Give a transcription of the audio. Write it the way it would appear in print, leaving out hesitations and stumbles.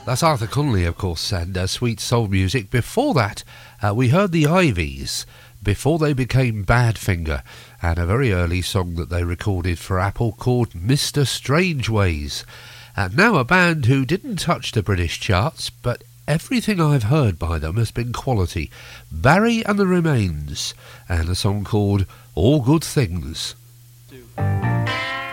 That's Arthur Conley, of course, and Sweet Soul Music. Before that, we heard the Ivies, before they became Badfinger, and a very early song that they recorded for Apple called Mr. Strangeways. And now a band who didn't touch the British charts, but everything I've heard by them has been quality. Barry and the Remains, and a song called All Good Things.